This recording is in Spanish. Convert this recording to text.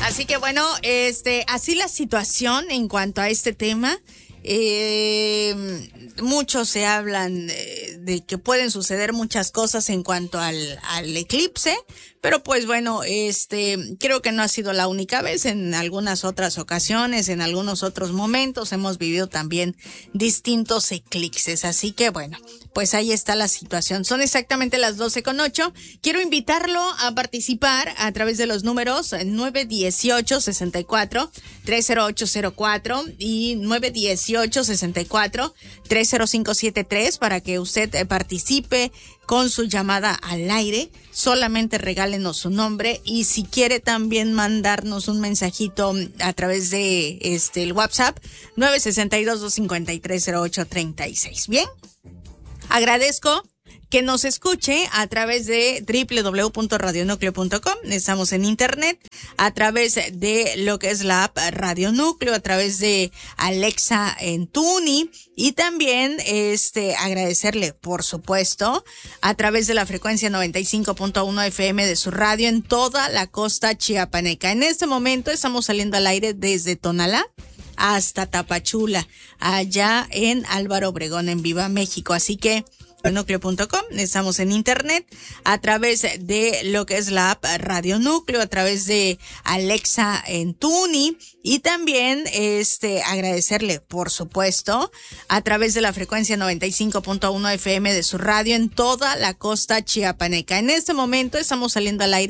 Así que bueno, así la situación en cuanto a este tema. Muchos se hablan de que pueden suceder muchas cosas en cuanto al eclipse, pero pues bueno, creo que no ha sido la única vez. En algunas otras ocasiones, en algunos otros momentos hemos vivido también distintos eclipses, así que bueno, pues ahí está la situación. Son exactamente las 12:08. Quiero invitarlo a participar a través de los números 918-64-30804 y 918-64-30573 para que usted participe con su llamada al aire. Solamente regálenos su nombre y si quiere también mandarnos un mensajito a través de el WhatsApp 962-253-0836. Bien, agradezco que nos escuche a través de www.radionucleo.com. Estamos en internet, a través de lo que es la app Radio Núcleo, a través de Alexa en Tuni, y también agradecerle, por supuesto, a través de la frecuencia 95.1 FM de su radio en toda la costa chiapaneca. En este momento estamos saliendo al aire desde Tonalá hasta Tapachula, allá en Álvaro Obregón, en Viva México. Así que radionucleo.com, estamos en internet, a través de lo que es la app Radio Núcleo, a través de Alexa en Tuni, y también agradecerle, por supuesto, a través de la frecuencia 95.1 FM de su radio en toda la costa chiapaneca. En este momento estamos saliendo al aire